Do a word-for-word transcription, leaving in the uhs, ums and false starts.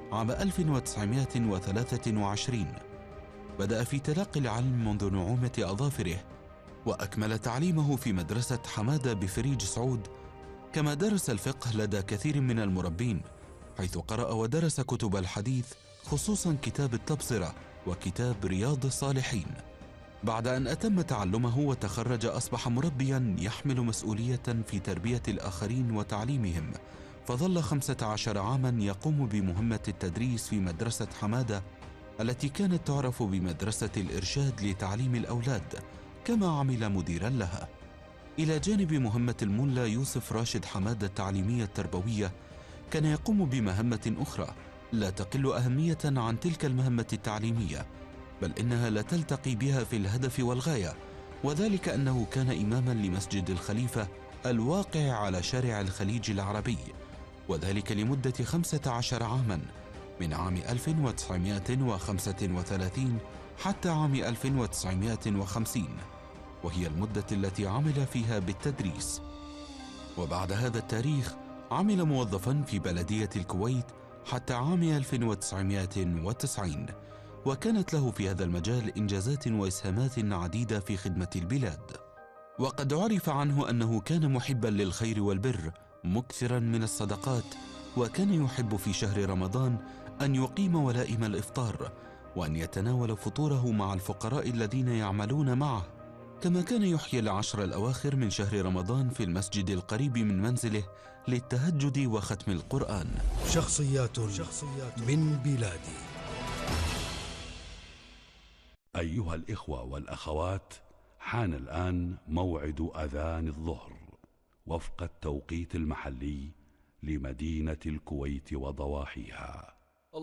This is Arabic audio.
عام ألف وتسعمائة وثلاثة وعشرين. بدأ في تلقي العلم منذ نعومة أظافره، وأكمل تعليمه في مدرسة حمادة بفريج سعود، كما درس الفقه لدى كثير من المربين، حيث قرأ ودرس كتب الحديث، خصوصا كتاب التبصرة وكتاب رياض الصالحين. بعد أن أتم تعلمه وتخرج أصبح مربيا يحمل مسؤولية في تربية الآخرين وتعليمهم، فظل خمسة عشر عاما يقوم بمهمة التدريس في مدرسة حمادة التي كانت تعرف بمدرسة الإرشاد لتعليم الأولاد، كما عمل مديرا لها، إلى جانب مهمة الملا يوسف راشد حمادة التعليمية التربوية. كان يقوم بمهمة أخرى لا تقل أهمية عن تلك المهمة التعليمية، بل إنها لا تلتقي بها في الهدف والغاية، وذلك أنه كان إماما لمسجد الخليفة الواقع على شارع الخليج العربي، وذلك لمدة خمسة عشر عاما، من عام ألف وتسعمائة وخمسة وثلاثين حتى عام ألف وتسعمائة وخمسين، وهي المدة التي عمل فيها بالتدريس. وبعد هذا التاريخ عمل موظفا في بلدية الكويت حتى عام ألف وتسعمائة وتسعين، وكانت له في هذا المجال إنجازات وإسهامات عديدة في خدمة البلاد. وقد عرف عنه أنه كان محبا للخير والبر، مكثرا من الصدقات، وكان يحب في شهر رمضان أن يقيم ولائم الإفطار، وأن يتناول فطوره مع الفقراء الذين يعملون معه، كما كان يحيي العشر الأواخر من شهر رمضان في المسجد القريب من منزله للتهجد وختم القرآن. شخصيات, شخصيات من بلادي. أيها الإخوة والأخوات، حان الآن موعد أذان الظهر وفق التوقيت المحلي لمدينة الكويت وضواحيها.